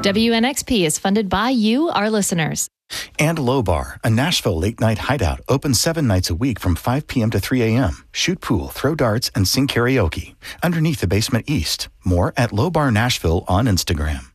WNXP is funded by you, our listeners. And Low Bar, a Nashville late-night hideout, open 7 nights a week from 5 p.m. to 3 a.m. Shoot pool, throw darts, and sing karaoke. Underneath the basement east. More at Low Bar Nashville on Instagram.